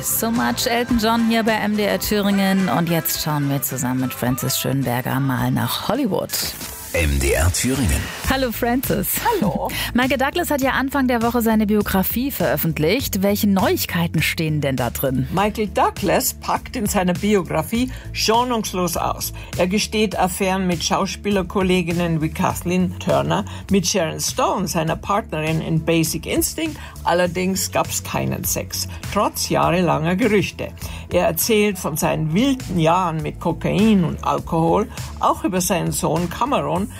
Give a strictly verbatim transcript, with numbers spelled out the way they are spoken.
So much Elton John hier bei M D R Thüringen. Und jetzt schauen wir zusammen mit Francis Schönberger mal nach Hollywood. M D R Thüringen. Hallo Francis. Hallo. Michael Douglas hat ja Anfang der Woche seine Biografie veröffentlicht. Welche Neuigkeiten stehen denn da drin? Michael Douglas packt in seiner Biografie schonungslos aus. Er gesteht Affären mit Schauspielerkolleginnen wie Kathleen Turner, mit Sharon Stone, seiner Partnerin in Basic Instinct. Allerdings gab es keinen Sex, trotz jahrelanger Gerüchte. Er erzählt von seinen wilden Jahren mit Kokain und Alkohol, auch über seinen Sohn Cameron,